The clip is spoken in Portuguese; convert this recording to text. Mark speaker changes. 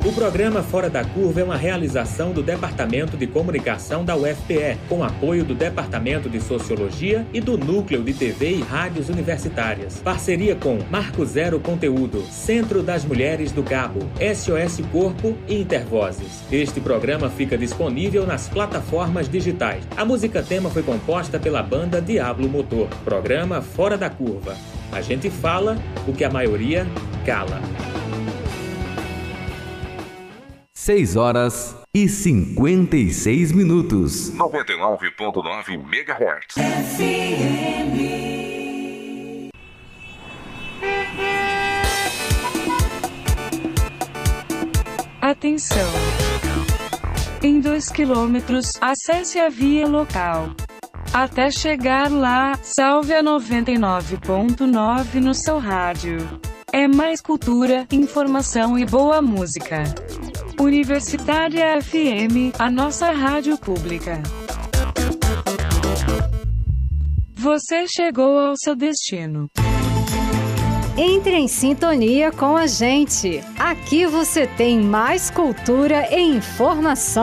Speaker 1: O programa Fora da Curva é uma realização do Departamento de Comunicação da UFPE, com apoio do Departamento de Sociologia e do Núcleo de TV e Rádios Universitárias. Parceria com Marco Zero Conteúdo, Centro das Mulheres do Cabo, SOS Corpo e Intervozes. Este programa fica disponível nas plataformas digitais. A música tema foi composta pela banda Diablo Motor. Programa Fora da Curva. A gente fala o que a maioria cala.
Speaker 2: 6h56.
Speaker 3: 99.9 MHz.
Speaker 4: FM. Atenção! Em 2 quilômetros, acesse a via local. Até chegar lá, salve a 99.9 no seu rádio. É mais cultura, informação e boa música. Universitária FM, a nossa rádio pública. Você chegou ao seu destino.
Speaker 5: Entre em sintonia com a gente. Aqui você tem mais cultura e informação.